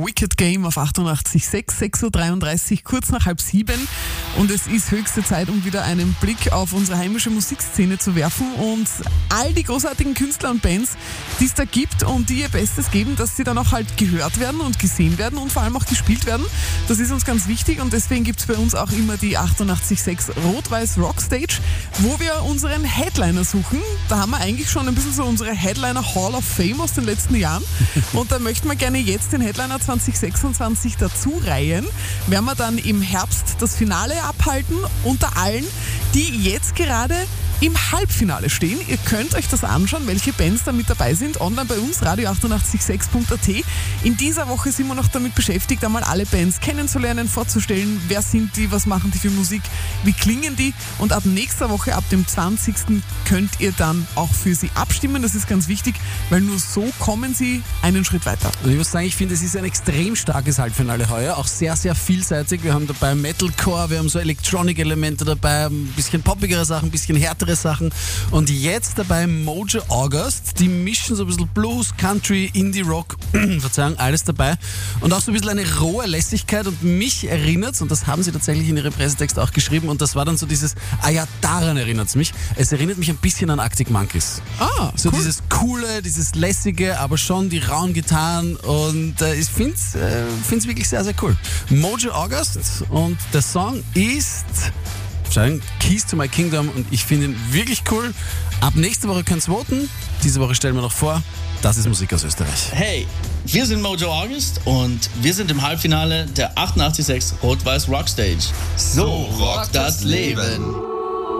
Wicked Game auf 88.6, 6.33 Uhr, kurz nach 6:30. Und es ist höchste Zeit, um wieder einen Blick auf unsere heimische Musikszene zu werfen und all die großartigen Künstler und Bands, die es da gibt und die ihr Bestes geben, dass sie dann auch halt gehört werden und gesehen werden und vor allem auch gespielt werden. Das ist uns ganz wichtig und deswegen gibt es bei uns auch immer die 88.6 Rot-Weiß Rockstage, wo wir unseren Headliner suchen. Da haben wir eigentlich schon ein bisschen so unsere Headliner Hall of Fame aus den letzten Jahren und da möchten wir gerne jetzt den Headliner 2026 dazu reihen. Werden wir dann im Herbst das Finale abhalten unter allen, die jetzt gerade im Halbfinale stehen. Ihr könnt euch das anschauen, welche Bands da mit dabei sind, online bei uns, radio886.at. In dieser Woche sind wir noch damit beschäftigt, einmal alle Bands kennenzulernen, vorzustellen, wer sind die, was machen die für Musik, wie klingen die und ab nächster Woche, ab dem 20. könnt ihr dann auch für sie abstimmen. Das ist ganz wichtig, weil nur so kommen sie einen Schritt weiter. Und ich muss sagen, ich finde, es ist ein extrem starkes Halbfinale heuer, auch sehr, sehr vielseitig. Wir haben dabei Metalcore, wir haben so Electronic-Elemente dabei, ein bisschen poppigere Sachen, ein bisschen härtere Sachen. Und jetzt dabei Mojo August, die mischen so ein bisschen Blues, Country, Indie Rock, Verzeihung, alles dabei. Und auch so ein bisschen eine rohe Lässigkeit und mich erinnert's, und das haben sie tatsächlich in ihrem Pressetext auch geschrieben, und das war dann so dieses, daran erinnert's mich. Es erinnert mich ein bisschen an Arctic Monkeys. So cool. Dieses coole, dieses lässige, aber schon die rauen Gitarren und ich find's wirklich sehr, sehr cool. Mojo August und der Song ist Keys to My Kingdom und ich finde ihn wirklich cool. Ab nächste Woche könnt's voten. Diese Woche stellen wir noch vor, das ist Musik aus Österreich. Hey, wir sind Mojo August und wir sind im Halbfinale der 88.6 Rot-Weiß Rockstage. So rockt das Leben.